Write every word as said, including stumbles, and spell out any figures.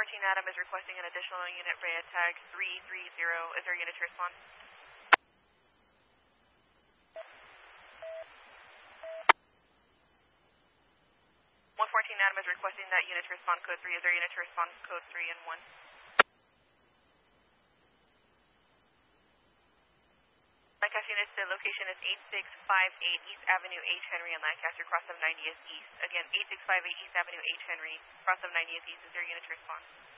fourteen Adam is requesting an additional unit Rhea tag three three zero. Is there a unit to respond? one fourteen Adam is requesting that unit to respond code three. Is there a unit to respond code three and one? Lancaster units, the location is eight six five eight East Avenue H. Henry in Lancaster, cross of ninetieth East. Again, eight six five eight East Avenue H. Henry, cross of ninetieth East. Is there a unit to respond?